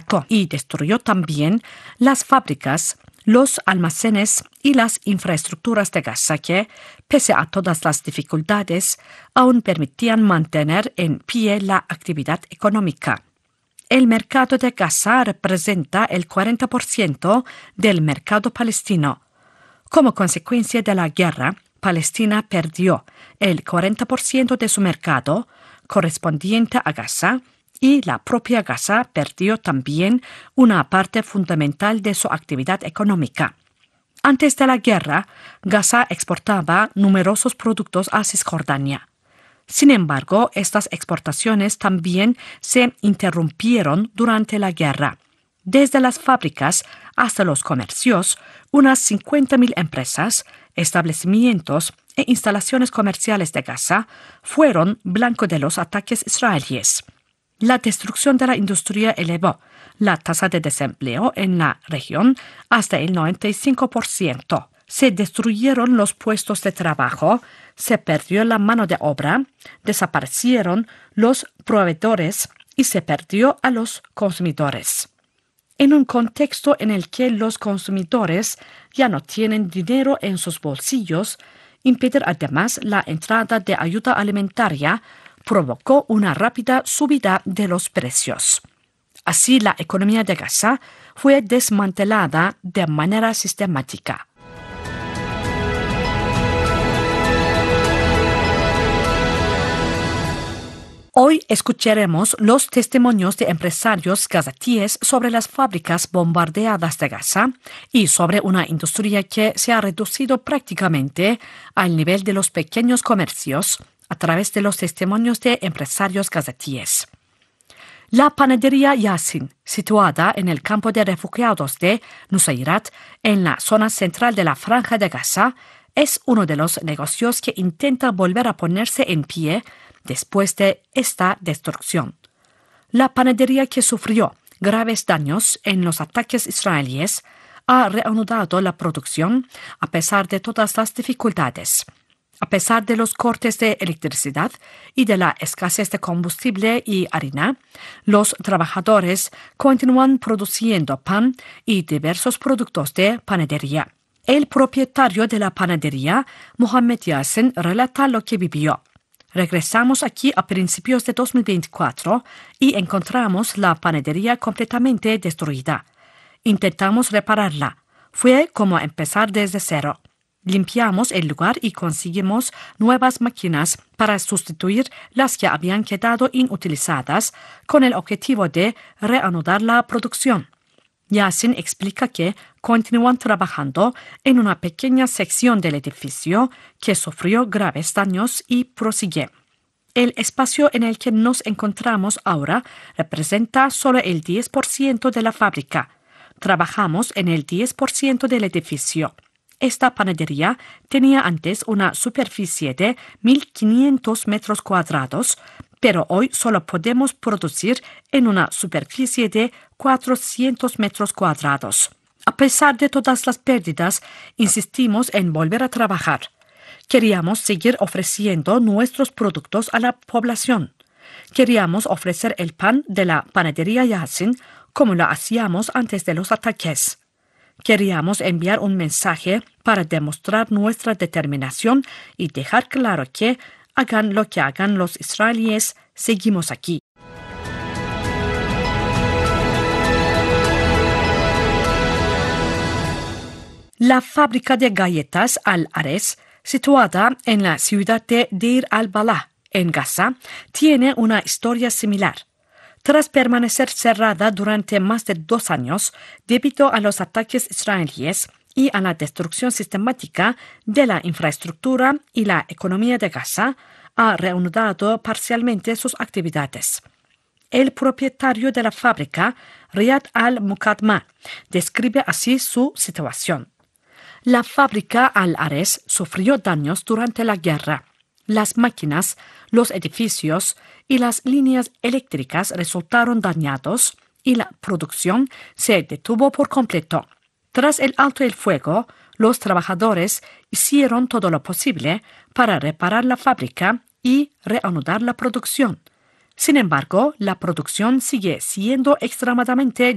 afectó y destruyó también las fábricas, los almacenes y las infraestructuras de Gaza que, pese a todas las dificultades, aún permitían mantener en pie la actividad económica. El mercado de Gaza representa el 40% del mercado palestino. Como consecuencia de la guerra, Palestina perdió el 40% de su mercado correspondiente a Gaza y la propia Gaza perdió también una parte fundamental de su actividad económica. Antes de la guerra, Gaza exportaba numerosos productos a Cisjordania. Sin embargo, estas exportaciones también se interrumpieron durante la guerra. Desde las fábricas hasta los comercios, unas 50.000 empresas, establecimientos e instalaciones comerciales de Gaza fueron blanco de los ataques israelíes. La destrucción de la industria elevó la tasa de desempleo en la región hasta el 95%. Se destruyeron los puestos de trabajo, se perdió la mano de obra, desaparecieron los proveedores y se perdió a los consumidores. En un contexto en el que los consumidores ya no tienen dinero en sus bolsillos, impedir además la entrada de ayuda alimentaria provocó una rápida subida de los precios. Así, la economía de Gaza fue desmantelada de manera sistemática. Hoy escucharemos los testimonios de empresarios gazatíes sobre las fábricas bombardeadas de Gaza y sobre una industria que se ha reducido prácticamente al nivel de los pequeños comercios a través de los testimonios de empresarios gazatíes. La panadería Yassin, situada en el campo de refugiados de Nusayrat, en la zona central de la Franja de Gaza, es uno de los negocios que intenta volver a ponerse en pie después de esta destrucción. La panadería, que sufrió graves daños en los ataques israelíes, ha reanudado la producción a pesar de todas las dificultades. A pesar de los cortes de electricidad y de la escasez de combustible y harina, los trabajadores continúan produciendo pan y diversos productos de panadería. El propietario de la panadería, Mohammed Yassin, relata lo que vivió. Regresamos aquí a principios de 2024 y encontramos la panadería completamente destruida. Intentamos repararla. Fue como empezar desde cero. Limpiamos el lugar y conseguimos nuevas máquinas para sustituir las que habían quedado inutilizadas con el objetivo de reanudar la producción. Yassin explica que continúan trabajando en una pequeña sección del edificio que sufrió graves daños y prosigue. El espacio en el que nos encontramos ahora representa solo el 10% de la fábrica. Trabajamos en el 10% del edificio. Esta panadería tenía antes una superficie de 1.500 metros cuadrados, pero hoy solo podemos producir en una superficie de 400 metros cuadrados. A pesar de todas las pérdidas, insistimos en volver a trabajar. Queríamos seguir ofreciendo nuestros productos a la población. Queríamos ofrecer el pan de la panadería Yassin como lo hacíamos antes de los ataques. Queríamos enviar un mensaje para demostrar nuestra determinación y dejar claro que, hagan lo que hagan los israelíes, seguimos aquí. La fábrica de galletas Al-Ares, situada en la ciudad de Deir al-Balah, en Gaza, tiene una historia similar. Tras permanecer cerrada durante más de 2 años debido a los ataques israelíes y a la destrucción sistemática de la infraestructura y la economía de Gaza, ha reanudado parcialmente sus actividades. El propietario de la fábrica, Riyad al-Muqadma, describe así su situación. La fábrica Al-Ares sufrió daños durante la guerra. Las máquinas, los edificios y las líneas eléctricas resultaron dañados y la producción se detuvo por completo. Tras el alto el fuego, los trabajadores hicieron todo lo posible para reparar la fábrica y reanudar la producción. Sin embargo, la producción sigue siendo extremadamente